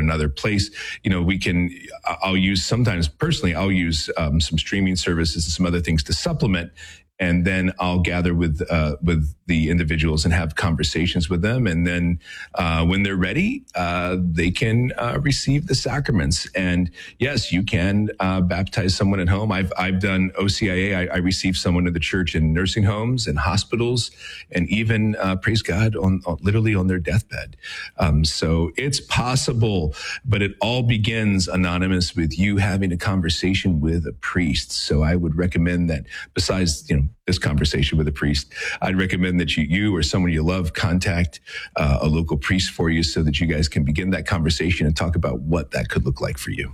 another place, I'll use some streaming services and some other things to supplement. And then I'll gather with the individuals and have conversations with them. And then when they're ready, they can receive the sacraments. And yes, you can baptize someone at home. I've done OCIA. I received someone in the church in nursing homes and hospitals, and even praise God literally on their deathbed. So it's possible, but it all begins, Anonymous, with you having a conversation with a priest. So I would recommend that besides, this conversation with a priest, I'd recommend that you or someone you love contact a local priest for you so that you guys can begin that conversation and talk about what that could look like for you.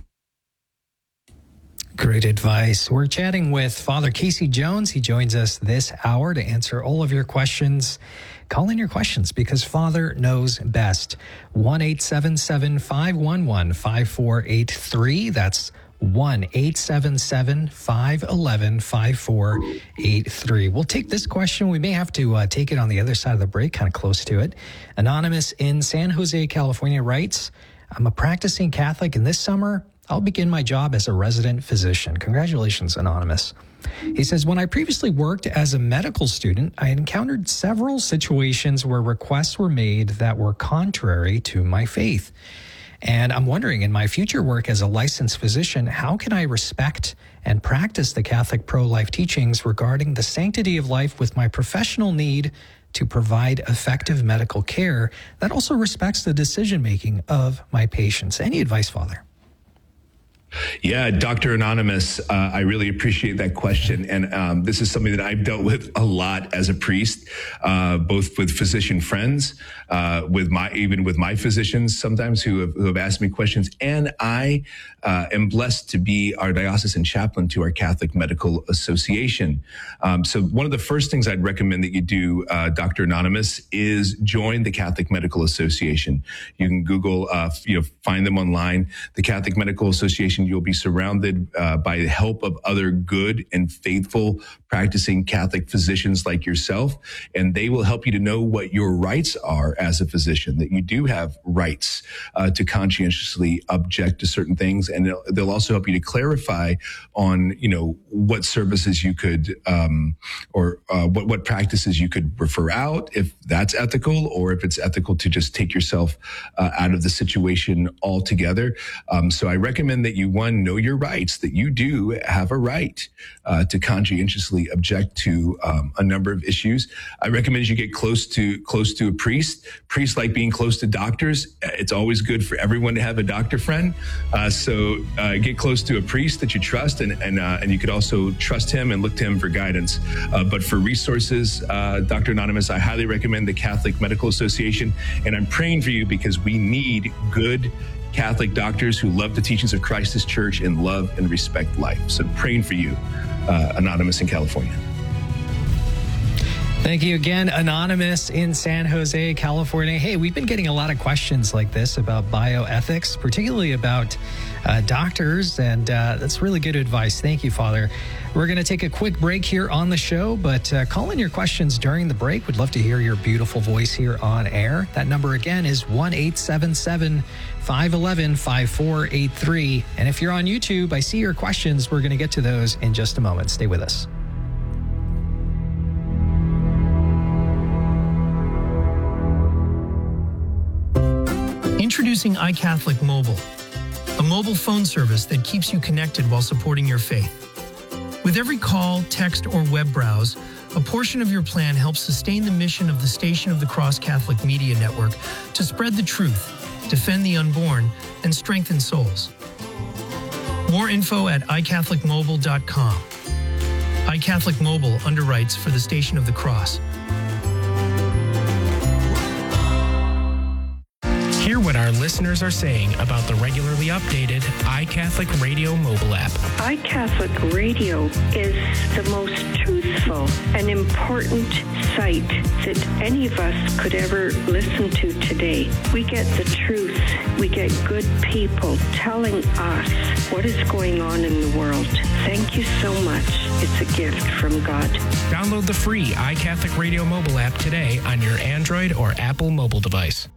Great advice. We're chatting with Father Casey Jones. He joins us this hour to answer all of your questions. Call in your questions because Father knows best. 1-877-511-5483. That's 1-877-511-5483. We'll take this question. We may have to take it on the other side of the break, kind of close to it. Anonymous in San Jose, California writes, I'm a practicing Catholic, and this summer I'll begin my job as a resident physician. Congratulations, Anonymous. He says, when I previously worked as a medical student, I encountered several situations where requests were made that were contrary to my faith. And I'm wondering, in my future work as a licensed physician, how can I respect and practice the Catholic pro-life teachings regarding the sanctity of life with my professional need to provide effective medical care that also respects the decision-making of my patients? Any advice, Father? Yeah, Dr. Anonymous, I really appreciate that question. And this is something that I've dealt with a lot as a priest, both with physician friends, with my physicians sometimes who have asked me questions. And I am blessed to be our diocesan chaplain to our Catholic Medical Association. So one of the first things I'd recommend that you do, Dr. Anonymous, is join the Catholic Medical Association. You can Google, find them online, the Catholic Medical Association. You'll be surrounded by the help of other good and faithful practicing Catholic physicians like yourself, and they will help you to know what your rights are as a physician, that you do have rights to conscientiously object to certain things, and they'll also help you to clarify on, what services you could, what practices you could refer out, if that's ethical, or if it's ethical to just take yourself out of the situation altogether. So I recommend that you, one, know your rights, that you do have a right to conscientiously object to a number of issues. I recommend you get close to a priest. Priests like being close to doctors. It's always good for everyone to have a doctor friend. So get close to a priest that you trust, and you could also trust him and look to him for guidance. But for resources, Dr. Anonymous, I highly recommend the Catholic Medical Association, and I'm praying for you because we need good Catholic doctors who love the teachings of Christ's Church and love and respect life. So praying for you, Anonymous in California. Thank you again, Anonymous in San Jose, California. Hey, we've been getting a lot of questions like this about bioethics, particularly about doctors, and that's really good advice. Thank you, Father. We're going to take a quick break here on the show, but call in your questions during the break. We'd love to hear your beautiful voice here on air. That number again is 1-877-511-5483. And if you're on YouTube, I see your questions. We're going to get to those in just a moment. Stay with us. Introducing iCatholic Mobile, a mobile phone service that keeps you connected while supporting your faith. With every call, text, or web browse, a portion of your plan helps sustain the mission of the Station of the Cross Catholic Media Network to spread the truth, defend the unborn, and strengthen souls. More info at iCatholicMobile.com. iCatholic Mobile underwrites for the Station of the Cross. Hear what our listeners are saying about the regularly updated iCatholic Radio mobile app. iCatholic Radio is the most truthful and important site that any of us could ever listen to today. We get the truth. We get good people telling us what is going on in the world. Thank you so much. It's a gift from God. Download the free iCatholic Radio mobile app today on your Android or Apple mobile device.